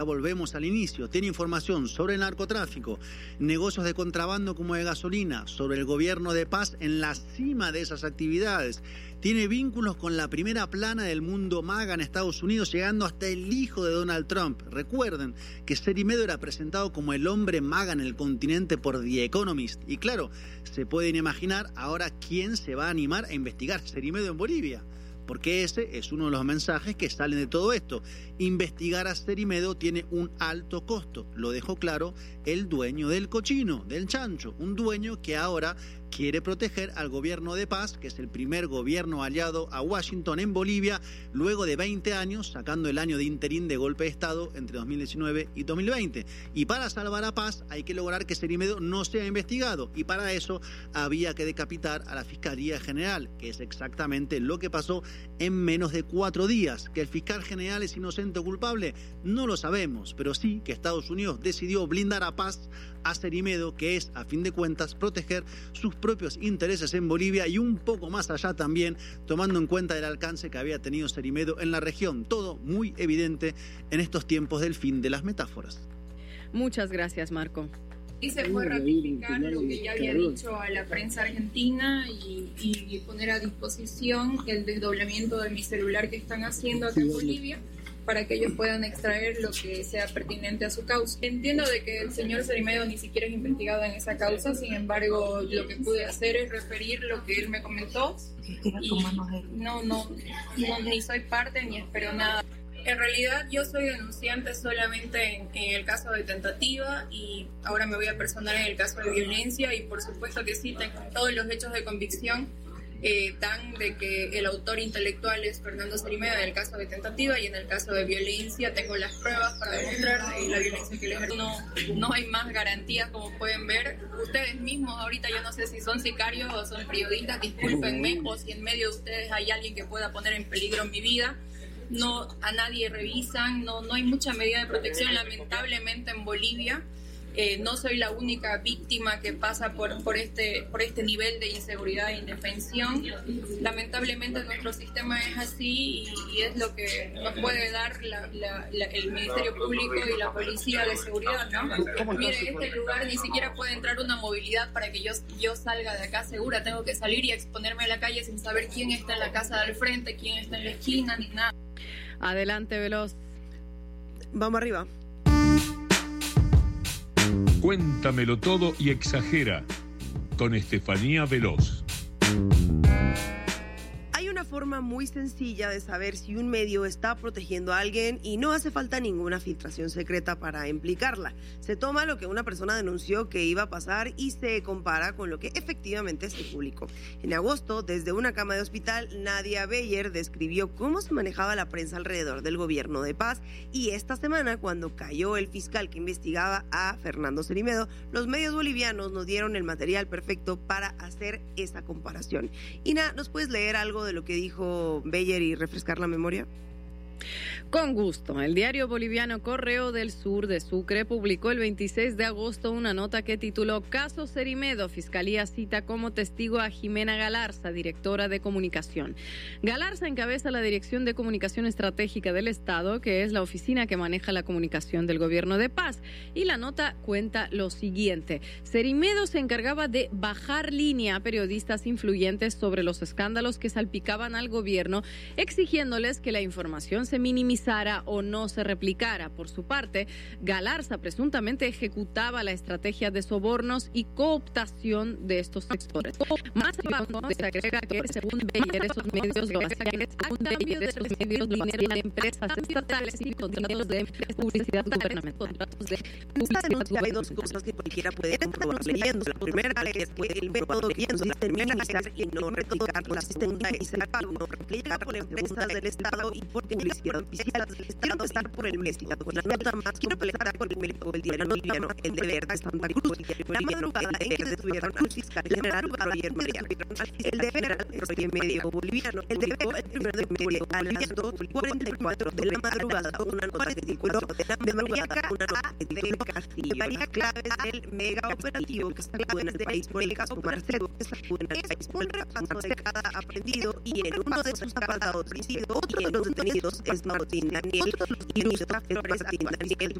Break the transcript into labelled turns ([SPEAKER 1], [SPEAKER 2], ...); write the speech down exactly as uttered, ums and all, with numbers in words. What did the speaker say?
[SPEAKER 1] Volvemos al inicio. Tiene información sobre el narcotráfico, negocios de contrabando como de gasolina, sobre el gobierno de paz en la cima de esas actividades. Tiene vínculos con la primera plana del mundo MAGA en Estados Unidos, llegando hasta el hijo de Donald Trump. Recuerden que Cerimedo era presentado como el hombre MAGA en el continente por The Economist. Y claro, se pueden imaginar ahora quién se va a animar a investigar Cerimedo en Bolivia. Porque ese es uno de los mensajes que salen de todo esto. Investigar a Cerimedo tiene un alto costo. Lo dejó claro el dueño del cochino, del chancho. Un dueño que ahora quiere proteger al gobierno de paz, que es el primer gobierno aliado a Washington en Bolivia, luego de veinte años, sacando el año de interín de golpe de Estado entre dos mil diecinueve y dos mil veinte. Y para salvar a paz hay que lograr que Cerimedo no sea investigado. Y para eso había que decapitar a la Fiscalía General, que es exactamente lo que pasó en menos de cuatro días. ¿Que el fiscal general es inocente o culpable? No lo sabemos, pero sí que Estados Unidos decidió blindar a paz a Cerimedo, que es, a fin de cuentas, proteger sus propios intereses en Bolivia y un poco más allá también, tomando en cuenta el alcance que había tenido Cerimedo en la región. Todo muy evidente en estos tiempos del fin de las metáforas.
[SPEAKER 2] Muchas gracias, Marco.
[SPEAKER 3] Y se fue ratificar lo que ya había dicho a la prensa argentina y, y poner a disposición el desdoblamiento de mi celular que están haciendo acá en Bolivia para que ellos puedan extraer lo que sea pertinente a su causa. Entiendo de que el señor Cerimedo ni siquiera es investigado en esa causa, sin embargo, lo que pude hacer es referir lo que él me comentó y no, no, no, ni soy parte ni espero nada. En realidad yo soy denunciante solamente en, en el caso de tentativa y ahora me voy a personar en el caso de violencia y por supuesto que sí, tengo todos los hechos de convicción eh, dan de que el autor intelectual es Fernando Cerimedo en el caso de tentativa y en el caso de violencia tengo las pruebas para demostrar eh, la violencia que les ejerzo. No, no hay más garantías como pueden ver. Ustedes mismos ahorita yo no sé si son sicarios o son periodistas, discúlpenme, o si en medio de ustedes hay alguien que pueda poner en peligro mi vida. No, a nadie revisan, no, no hay mucha medida de protección lamentablemente en Bolivia. Eh, no soy la única víctima que pasa por, por, este, por este nivel de inseguridad e indefensión. Lamentablemente nuestro sistema es así y, y es lo que nos puede dar la, la, la, el Ministerio Público y la Policía de Seguridad, ¿no? Mire, este lugar ni siquiera puede entrar una movilidad para que yo, yo salga de acá segura. Tengo que salir y exponerme a la calle sin saber quién está en la casa del frente, quién está en la esquina, ni nada.
[SPEAKER 2] Adelante, Veloz.
[SPEAKER 4] Vamos arriba.
[SPEAKER 5] Cuéntamelo todo y exagera, con Estefanía Veloz.
[SPEAKER 4] Hay una forma muy sencilla de saber si un medio está protegiendo a alguien y no hace falta ninguna filtración secreta para implicarla. Se toma lo que una persona denunció que iba a pasar y se compara con lo que efectivamente se publicó. En agosto, desde una cama de hospital, Nadia Beyer describió cómo se manejaba la prensa alrededor del gobierno de paz y esta semana, cuando cayó el fiscal que investigaba a Fernando Cerimedo, los medios bolivianos nos dieron el material perfecto para hacer esa comparación. Ina, ¿nos puedes leer algo de lo que dijo Beyer y refrescar la memoria?
[SPEAKER 2] Con gusto. El diario boliviano Correo del Sur de Sucre publicó el veintiséis de agosto una nota que tituló Caso Cerimedo, Fiscalía cita como testigo a Jimena Galarza, directora de comunicación. Galarza encabeza la Dirección de Comunicación Estratégica del Estado, que es la oficina que maneja la comunicación del gobierno de paz, y la nota cuenta lo siguiente. Cerimedo se encargaba de bajar línea a periodistas influyentes sobre los escándalos que salpicaban al gobierno, exigiéndoles que la información se minimizara o no se replicara. Por su parte, Galarza presuntamente ejecutaba la estrategia de sobornos y cooptación de estos sectores. Más abajo se agrega que, según Beyer, esos medios lo hacían a cambio de esos medios dinero de empresas estatales y contratos de publicidad gubernamental. Contratos de publicidad
[SPEAKER 4] hay dos cosas que cualquiera puede comprobar leyendo. La primera es que el método que consiste en minimizar y no replicar. La segunda es el pago, no replicar por empresas del Estado y por publicidad oficial. Quiero empezar por el México, con la nota más completa por el México, el diario boliviano, el deber de Santa Cruz, la madrugada en que detuvieron al fiscal general Javier María. El deber del medio boliviano, el deber el primero de medio aliando cuarenta y cuatro de la madrugada, una nota que tituló de María una nota de Castillo, María claves del mega operativo que sacude en el país por el caso Marcelo, que sacude en el país por el repaso de cada aprendido y en uno de sus apartados, otro de los detenidos es Martín Daniel y Luis Daniel